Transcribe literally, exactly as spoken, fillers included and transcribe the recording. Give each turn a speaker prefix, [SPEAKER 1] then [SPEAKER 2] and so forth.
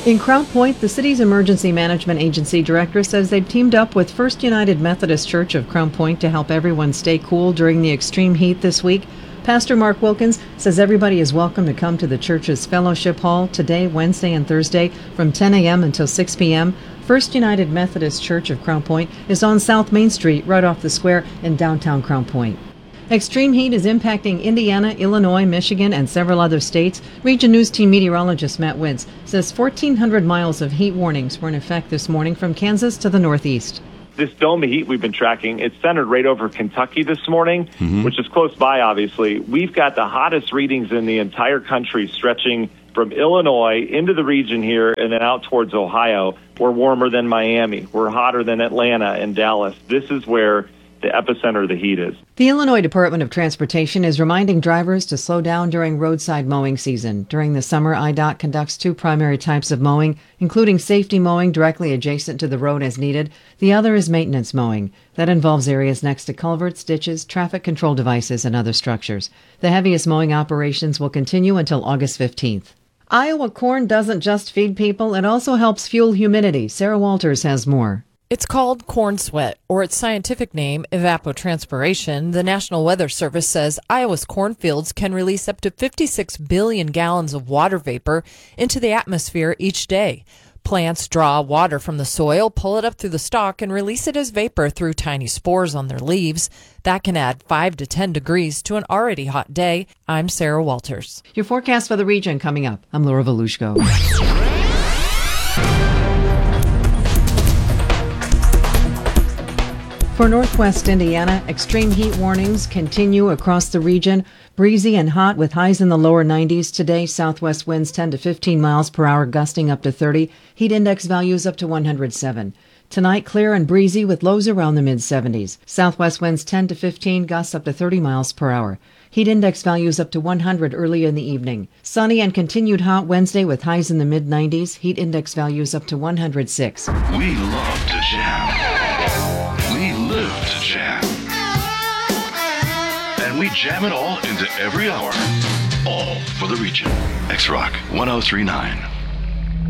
[SPEAKER 1] In Crown Point, the city's emergency management agency director says they've teamed up with First United Methodist Church of Crown Point to help everyone stay cool during the extreme heat this week. Pastor Mark Wilkins says everybody is welcome to come to the church's fellowship hall today, Wednesday, and Thursday from ten a.m. until six p.m. First United Methodist Church of Crown Point is on South Main Street, right off the square in downtown Crown Point. Extreme heat is impacting Indiana, Illinois, Michigan, and several other states. Region News Team meteorologist Matt Wintz says fourteen hundred miles of heat warnings were in effect this morning from Kansas to the northeast.
[SPEAKER 2] This dome of heat we've been tracking, it's centered right over Kentucky this morning,
[SPEAKER 3] Mm-hmm.
[SPEAKER 2] which is close by, obviously. We've got the hottest readings in the entire country stretching from Illinois into the region here and then out towards Ohio. We're warmer than Miami. We're hotter than Atlanta and Dallas. This is where the epicenter of the heat is.
[SPEAKER 1] The Illinois Department of Transportation is reminding drivers to slow down during roadside mowing season. During the summer, I D O T conducts two primary types of mowing, including safety mowing directly adjacent to the road as needed. The other is maintenance mowing. That involves areas next to culverts, ditches, traffic control devices, and other structures. The heaviest mowing operations will continue until August fifteenth. Iowa corn doesn't just feed people, it also helps fuel humidity. Sarah Walters has more.
[SPEAKER 4] It's called corn sweat, or its scientific name, evapotranspiration. The National Weather Service says Iowa's cornfields can release up to fifty-six billion gallons of water vapor into the atmosphere each day. Plants draw water from the soil, pull it up through the stalk, and release it as vapor through tiny spores on their leaves. That can add five to ten degrees to an already hot day. I'm Sarah Walters.
[SPEAKER 1] Your forecast for the region coming up. I'm Laura Volushko. For northwest Indiana, extreme heat warnings continue across the region. Breezy and hot with highs in the lower nineties today. Southwest winds ten to fifteen miles per hour, gusting up to thirty. Heat index values up to one hundred seven. Tonight, clear and breezy with lows around the mid-seventies. Southwest winds ten to fifteen, gusts up to thirty miles per hour. Heat index values up to one hundred early in the evening. Sunny and continued hot Wednesday with highs in the mid-nineties. Heat index values up to one hundred six.
[SPEAKER 5] We love to jam. We live to jam. And we jam it all into every hour. All for the region. X-Rock one oh three point nine.